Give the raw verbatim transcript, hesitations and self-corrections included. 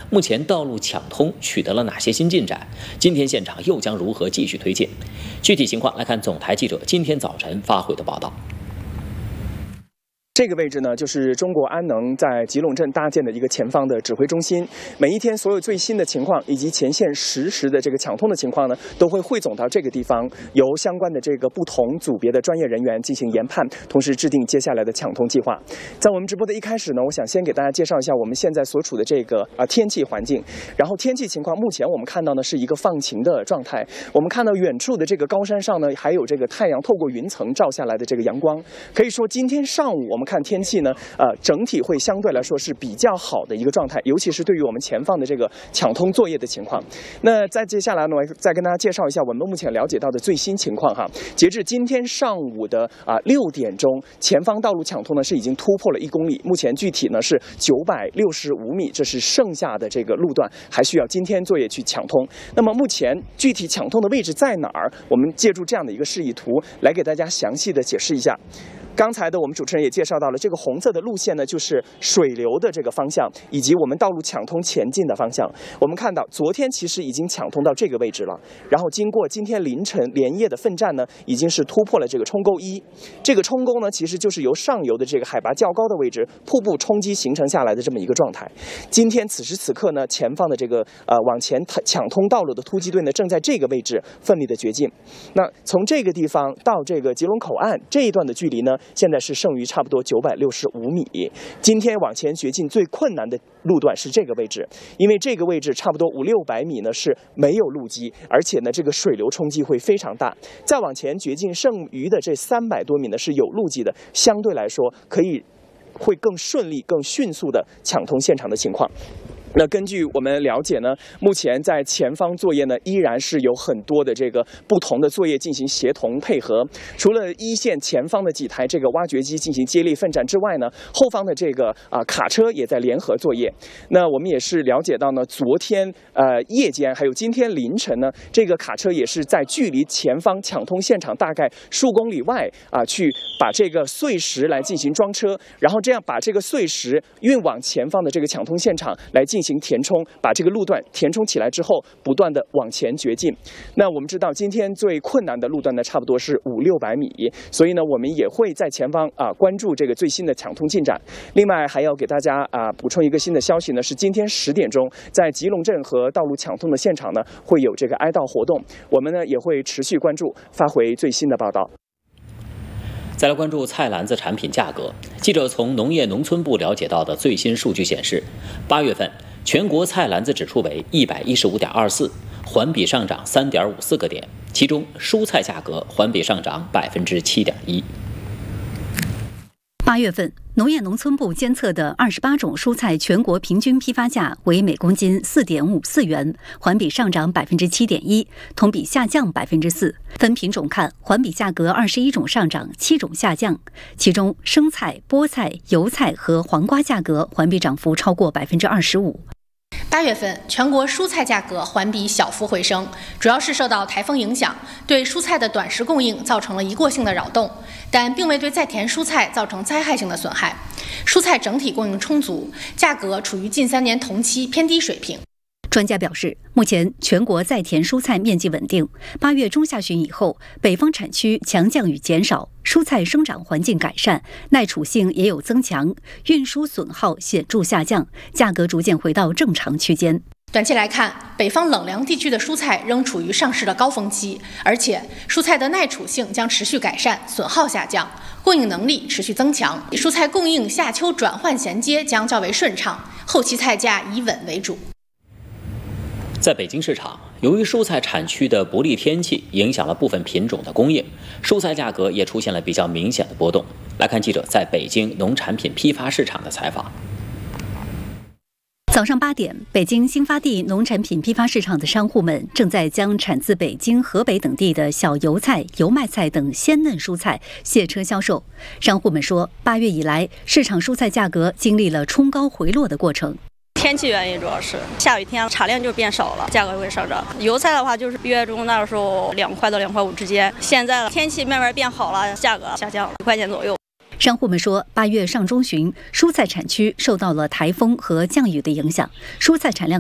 目前道路抢通取得了哪些新进展？今天现场又将如何继续推进？具体情况来看总台记者今天早晨发回的报道。 这个位置呢，就是中国安能在吉隆镇搭建的一个前方的指挥中心。每一天所有最新的情况以及前线实时的这个抢通的情况呢，都会汇总到这个地方，由相关的这个不同组别的专业人员进行研判，同时制定接下来的抢通计划。在我们直播的一开始呢，我想先给大家介绍一下我们现在所处的这个啊天气环境。然后天气情况，目前我们看到呢是一个放晴的状态。我们看到远处的这个高山上呢，还有这个太阳透过云层照下来的这个阳光。可以说今天上午我们看天气呢，呃，整体会相对来说是比较好的一个状态，尤其是对于我们前方的这个抢通作业的情况。那再接下来呢，我再跟大家介绍一下我们目前了解到的最新情况哈。截至今天上午的啊六点钟，前方道路抢通呢是已经突破了一公里，目前具体呢是九百六十五米，这是剩下的这个路段还需要今天作业去抢通。那么目前具体抢通的位置在哪儿？我们借助这样的一个示意图来给大家详细的解释一下。刚才的我们主持人也介绍到了，这个红色的路线呢，就是水流的这个方向，以及我们道路抢通前进的方向。我们看到，昨天其实已经抢通到这个位置了，然后经过今天凌晨连夜的奋战呢，已经是突破了这个冲沟一。这个冲沟呢，其实就是由上游的这个海拔较高的位置瀑布冲击形成下来的这么一个状态。今天此时此刻呢，前方的这个呃往前抢通道路的突击队呢，正在这个位置奋力的掘进。那从这个地方到这个吉隆口岸这一段的距离呢，现在是剩余差不多九百六十五米。今天往前掘进最困难的路段是这个位置，因为这个位置差不多五六百米呢是没有路基，而且呢这个水流冲击会非常大。再往前掘进剩余的这三百多米呢是有路基的，相对来说可以会更顺利、更迅速的抢通现场的情况。那根据我们了解呢，目前在前方作业呢，依然是有很多的这个不同的作业进行协同配合。除了一线前方的几台这个挖掘机进行接力奋战之外呢，后方的这个啊、呃、卡车也在联合作业。那我们也是了解到呢，昨天呃夜间还有今天凌晨呢，这个卡车也是在距离前方抢通现场大概数公里外啊、呃，去把这个碎石来进行装车，然后这样把这个碎石运往前方的这个抢通现场来进行。进行填充，把这个路段填充起来之后，不断的往前掘进。那我们知道，今天最困难的路段呢，差不多是五六百米，所以呢，我们也会在前方啊关注这个最新的抢通进展。另外，还要给大家啊补充一个新的消息呢，是今天十点钟，在吉隆镇和道路抢通的现场呢，会有这个哀悼活动，我们呢也会持续关注，发回最新的报道。 再来关注菜篮子产品价格。记者从农业农村部了解到的最新数据显示，八月份全国菜篮子指数为一百一十五点二四，环比上涨三点五四个点，其中蔬菜价格环比上涨百分之七点一。 八月份，农业农村部监测的二十八种蔬菜全国平均批发价为每公斤四点五四元，环比上涨百分之七点一，同比下降百分之四。分品种看，环比价格二十一种上涨，七种下降。其中，生菜、菠菜、油菜和黄瓜价格环比涨幅超过百分之二十五。 八月份，全国蔬菜价格环比小幅回升，主要是受到台风影响，对蔬菜的短时供应造成了一过性的扰动，但并未对在田蔬菜造成灾害性的损害。蔬菜整体供应充足，价格处于近三年同期偏低水平。 专家表示，目前全国在田蔬菜面积稳定，八月中下旬以后，北方产区强降雨减少，蔬菜生长环境改善，耐储性也有增强，运输损耗显著下降，价格逐渐回到正常区间。 短期来看，北方冷凉地区的蔬菜仍处于上市的高峰期，而且蔬菜的耐储性将持续改善，损耗下降，供应能力持续增强，蔬菜供应夏秋转换衔接将较为顺畅，后期菜价以稳为主。 在北京市场，由于蔬菜产区的不利天气影响了部分品种的供应，蔬菜价格也出现了比较明显的波动。来看记者在北京农产品批发市场的采访。 早上八点，北京新发地农产品批发市场的商户们正在将产自北京、河北等地的小油菜、油麦菜等鲜嫩蔬菜卸车销售。商户们说，八月以来，市场蔬菜价格经历了冲高回落的过程。 天气原因主要是下雨天，产量就变少了，价格会上涨。油菜的话，就是月中那时候两块到两块五之间，现在天气慢慢变好了，价格下降了一块钱左右。 商户们说，八月上中旬，蔬菜产区受到了台风和降雨的影响，蔬菜产量